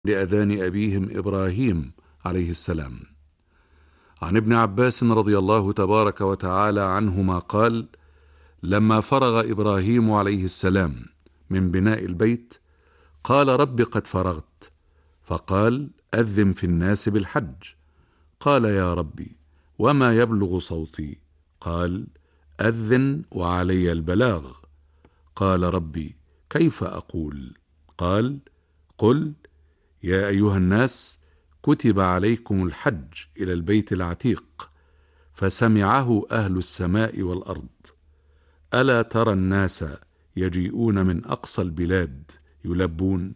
لأذان أبيهم إبراهيم عليه السلام. عن ابن عباس رضي الله تبارك وتعالى عنهما قال: لما فرغ إبراهيم عليه السلام من بناء البيت قال: رب قد فرغت. فقال: أذن في الناس بالحج. قال: يا ربي وما يبلغ صوتي؟ قال: أذن وعلي البلاغ. قال: ربي كيف أقول؟ قال: قل: يا أيها الناس كتب عليكم الحج إلى البيت العتيق، فسمعه أهل السماء والأرض. ألا ترى الناس يجيئون من أقصى البلاد يلبون؟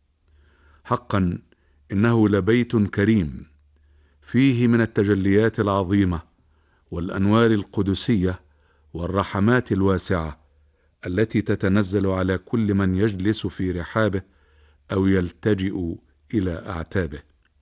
حقا إنه لبيت كريم فيه من التجليات العظيمة والأنوار القدسية والرحمات الواسعة التي تتنزل على كل من يجلس في رحابه أو يلتجئ إلى أعتابه.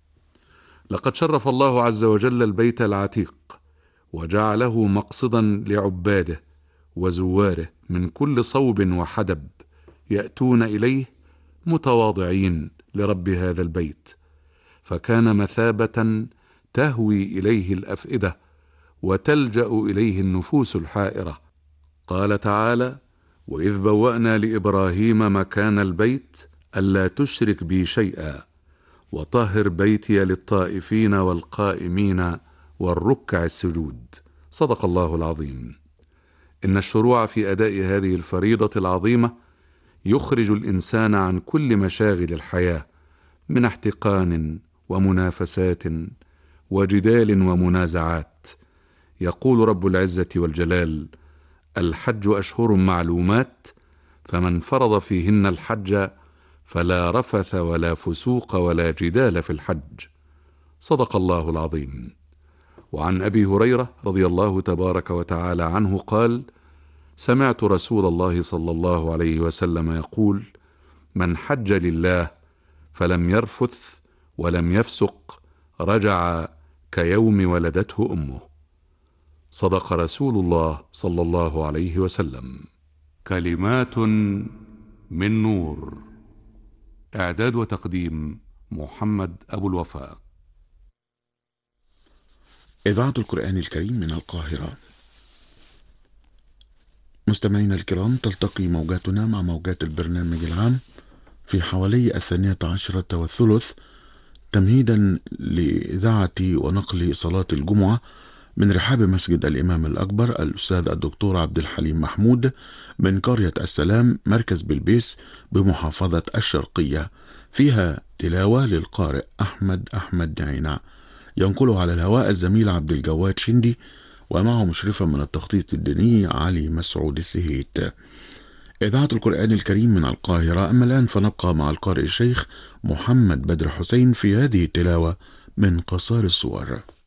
لقد شرف الله عز وجل البيت العتيق وجعله مقصدا لعباده وزواره من كل صوب وحدب يأتون إليه متواضعين لرب هذا البيت، فكان مثابة تهوي إليه الأفئدة وتلجأ إليه النفوس الحائرة. قال تعالى: وإذ بوأنا لإبراهيم مكان البيت ألا تشرك بي شيئا وطهر بيتي للطائفين والقائمين والركع السجود. صدق الله العظيم. إن الشروع في أداء هذه الفريضة العظيمة يخرج الإنسان عن كل مشاغل الحياة من احتقان ومنافسات وجدال ومنازعات. يقول رب العزة والجلال: الحج أشهر معلومات، فمن فرض فيهن الحج فلا رفث ولا فسوق ولا جدال في الحج. صدق الله العظيم. وعن أبي هريرة رضي الله تبارك وتعالى عنه قال: سمعت رسول الله صلى الله عليه وسلم يقول: من حج لله فلم يرفث ولم يفسق رجع كيوم ولدته أمه. صدق رسول الله صلى الله عليه وسلم. كلمات من نور. إعداد وتقديم محمد أبو الوفاء. إذاعة القرآن الكريم من القاهرة. مستمعينا الكرام، تلتقي موجاتنا مع موجات البرنامج العام في حوالي 12:03 تمهيدا لإذاعة ونقل صلاة الجمعة من رحاب مسجد الإمام الأكبر الأستاذ الدكتور عبد الحليم محمود من قرية السلام مركز بلبيس بمحافظة الشرقية، فيها تلاوة للقارئ أحمد نعينع، ينقله على الهواء الزميل عبد الجواد شندي، ومعه مشرفا من التخطيط الديني علي مسعود السهيت. إذاعة القرآن الكريم من القاهرة. أما الآن فنبقى مع القارئ الشيخ محمد بدر حسين في هذه التلاوة من قصار الصور.